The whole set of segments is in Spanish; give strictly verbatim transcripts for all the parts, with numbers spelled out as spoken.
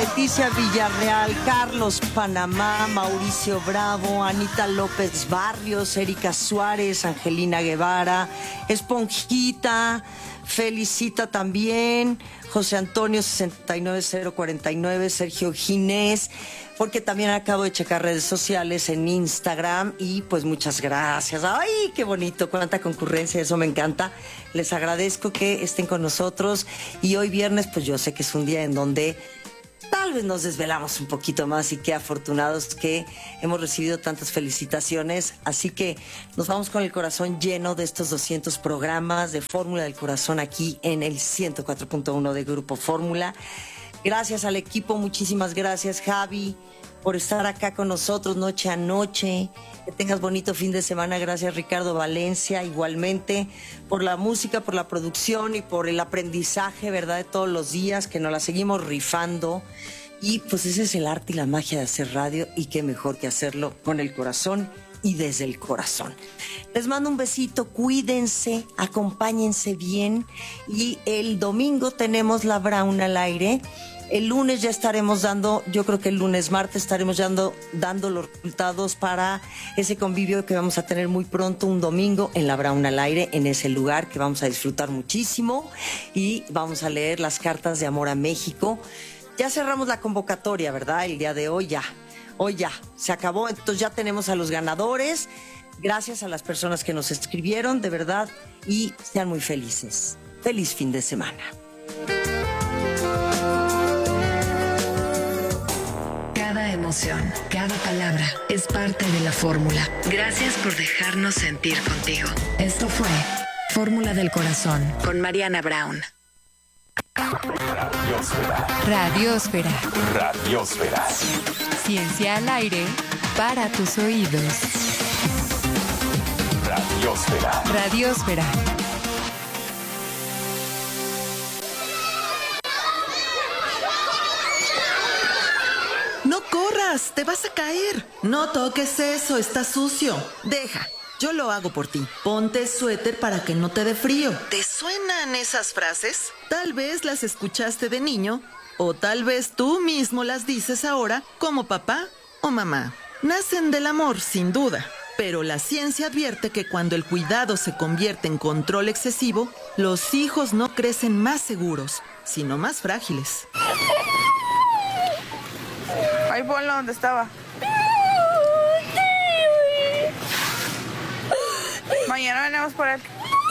Leticia Villarreal, Carlos Panamá, Mauricio Bravo, Anita López Barrios, Erika Suárez, Angelina Guevara, Esponjita, Felicita también, José Antonio sesenta y nueve cero cuarenta y nueve, Sergio Ginés, porque también acabo de checar redes sociales en Instagram y pues muchas gracias. ¡Ay, qué bonito! Cuánta concurrencia, eso me encanta. Les agradezco que estén con nosotros y hoy viernes pues yo sé que es un día en donde tal vez nos desvelamos un poquito más y qué afortunados que hemos recibido tantas felicitaciones. Así que nos vamos con el corazón lleno de estos doscientos programas de Fórmula del Corazón aquí en el ciento cuatro punto uno de Grupo Fórmula. Gracias al equipo, muchísimas gracias, Javi, por estar acá con nosotros noche a noche. Que tengas bonito fin de semana. Gracias, Ricardo Valencia, igualmente, por la música, por la producción y por el aprendizaje, ¿verdad?, de todos los días, que nos la seguimos rifando. Y pues ese es el arte y la magia de hacer radio, y qué mejor que hacerlo con el corazón y desde el corazón. Les mando un besito, cuídense, acompáñense bien, y el domingo tenemos la Brown al aire. El lunes ya estaremos dando, yo creo que el lunes, martes, estaremos dando, dando los resultados para ese convivio que vamos a tener muy pronto, un domingo, en la Brown al aire, en ese lugar que vamos a disfrutar muchísimo, y vamos a leer las cartas de amor a México. Ya cerramos la convocatoria, ¿verdad? El día de hoy ya, hoy ya, se acabó, entonces ya tenemos a los ganadores. Gracias a las personas que nos escribieron, de verdad, y sean muy felices. Feliz fin de semana. Cada emoción, cada palabra es parte de la fórmula. Gracias por dejarnos sentir contigo. Esto fue Fórmula del Corazón con Mariana Brown. Radiosfera. Radiosfera. Radiosfera. Ciencia al aire para tus oídos. Radiosfera. Radiosfera. No corras, te vas a caer. No toques eso, está sucio. Deja, yo lo hago por ti. Ponte suéter para que no te dé frío. ¿Te suenan esas frases? Tal vez las escuchaste de niño, o tal vez tú mismo las dices ahora como papá o mamá. Nacen del amor, sin duda, pero la ciencia advierte que cuando el cuidado se convierte en control excesivo, los hijos no crecen más seguros, sino más frágiles. Ahí ponlo donde estaba. Mañana venimos por él.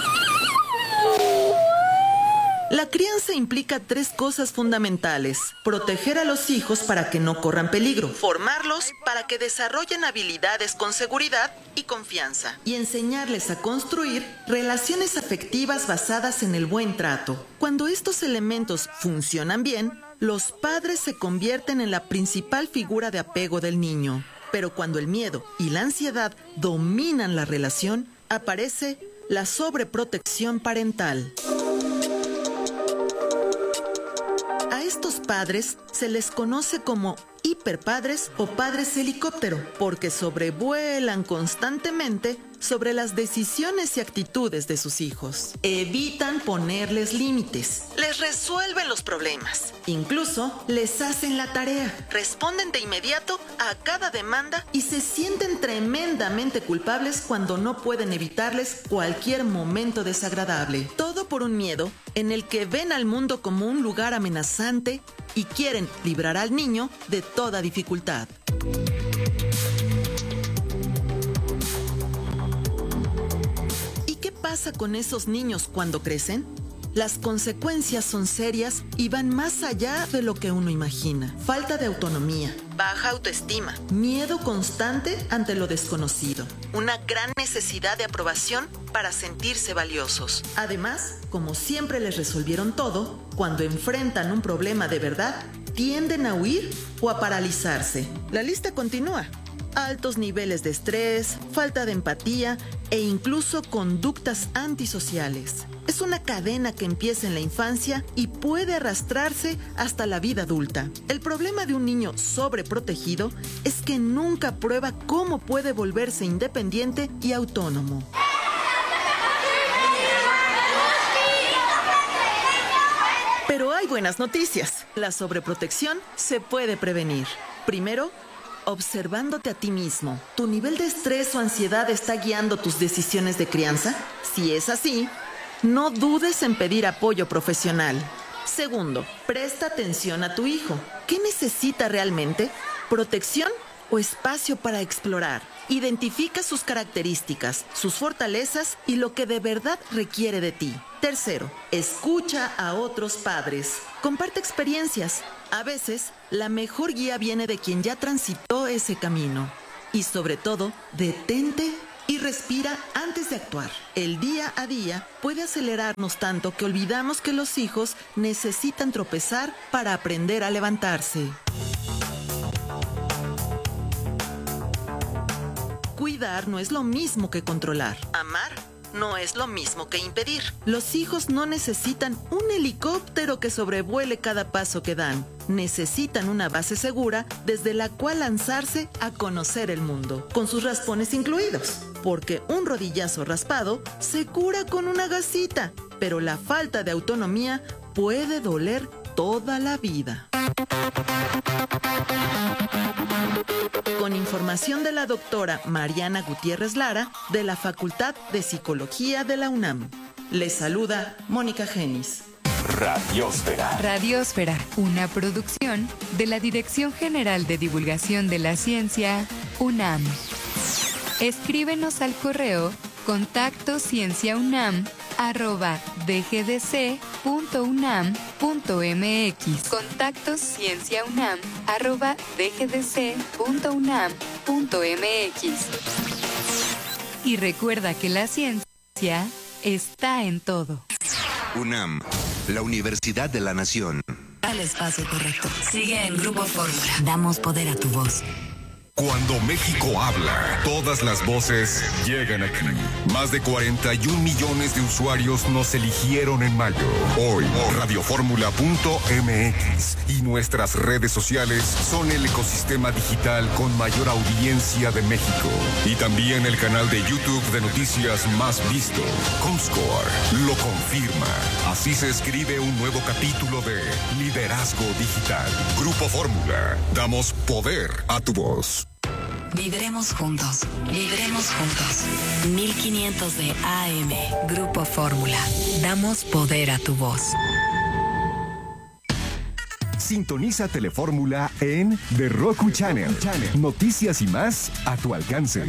La crianza implica tres cosas fundamentales: proteger a los hijos para que no corran peligro, formarlos para que desarrollen habilidades con seguridad y confianza, y enseñarles a construir relaciones afectivas basadas en el buen trato. Cuando estos elementos funcionan bien, los padres se convierten en la principal figura de apego del niño. Pero cuando el miedo y la ansiedad dominan la relación, aparece la sobreprotección parental. A estos padres se les conoce como hiperpadres o padres helicóptero, porque sobrevuelan constantemente sobre las decisiones y actitudes de sus hijos. Evitan ponerles límites, les resuelven los problemas, incluso les hacen la tarea, responden de inmediato a cada demanda y se sienten tremendamente culpables cuando no pueden evitarles cualquier momento desagradable. Todo por un miedo en el que ven al mundo como un lugar amenazante y quieren librar al niño de toda dificultad. ¿Y qué pasa con esos niños cuando crecen? Las consecuencias son serias y van más allá de lo que uno imagina. Falta de autonomía, baja autoestima, miedo constante ante lo desconocido, una gran necesidad de aprobación para sentirse valiosos. Además, como siempre les resolvieron todo, cuando enfrentan un problema de verdad, tienden a huir o a paralizarse. La lista continúa. Altos niveles de estrés, falta de empatía e incluso conductas antisociales. Es una cadena que empieza en la infancia y puede arrastrarse hasta la vida adulta. El problema de un niño sobreprotegido es que nunca prueba cómo puede volverse independiente y autónomo. Pero hay buenas noticias. La sobreprotección se puede prevenir. Primero, observándote a ti mismo. ¿Tu nivel de estrés o ansiedad está guiando tus decisiones de crianza? Si es así, no dudes en pedir apoyo profesional. Segundo, presta atención a tu hijo. ¿Qué necesita realmente? ¿Protección o espacio para explorar? Identifica sus características, sus fortalezas y lo que de verdad requiere de ti. Tercero, escucha a otros padres. Comparte experiencias. A veces, la mejor guía viene de quien ya transitó ese camino. Y sobre todo, detente y respira antes de actuar. El día a día puede acelerarnos tanto que olvidamos que los hijos necesitan tropezar para aprender a levantarse. Cuidar no es lo mismo que controlar. Amar no es lo mismo que impedir. Los hijos no necesitan un helicóptero que sobrevuele cada paso que dan. Necesitan una base segura desde la cual lanzarse a conocer el mundo, con sus raspones incluidos. Porque un rodillazo raspado se cura con una gasita, pero la falta de autonomía puede doler toda la vida. Con información de la doctora Mariana Gutiérrez Lara, de la Facultad de Psicología de la UNAM. Les saluda Mónica Genis. Radiósfera. Radiósfera, una producción de la Dirección General de Divulgación de la Ciencia, UNAM. Escríbenos al correo contacto cienciaunam arroba dgdc punto unam punto mx. Contacto cienciaunam arroba dgdc punto unam punto mx. Y recuerda que la ciencia está en todo. UNAM, la Universidad de la Nación. Al espacio correcto. Sigue en Grupo Fórmula. Damos poder a tu voz. Cuando México habla, todas las voces llegan aquí. Más de cuarenta y un millones de usuarios nos eligieron en mayo. Hoy, radioformula punto m x y nuestras redes sociales son el ecosistema digital con mayor audiencia de México. Y también el canal de YouTube de noticias más visto. Comscore lo confirma. Así se escribe un nuevo capítulo de Liderazgo Digital. Grupo Fórmula. Damos poder a tu voz. Vibremos juntos, vibremos juntos. mil quinientos de A M, Grupo Fórmula. Damos poder a tu voz. Sintoniza Telefórmula en The Roku Channel. Noticias y más a tu alcance.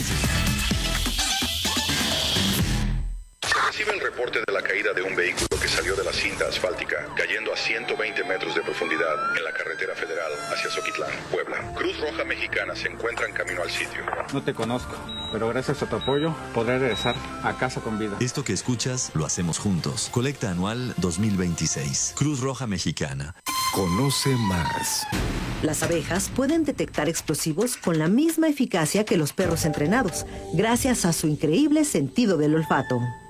Recibe el reporte de la caída de un vehículo que salió de la cinta asfáltica, cayendo a ciento veinte metros de profundidad en la carretera federal hacia Zoquitlán, Puebla. Cruz Roja Mexicana se encuentra en camino al sitio. No te conozco, pero gracias a tu apoyo podré regresar a casa con vida. Esto que escuchas lo hacemos juntos. Colecta anual dos mil veintiséis. Cruz Roja Mexicana. Conoce más. Las abejas pueden detectar explosivos con la misma eficacia que los perros entrenados, gracias a su increíble sentido del olfato.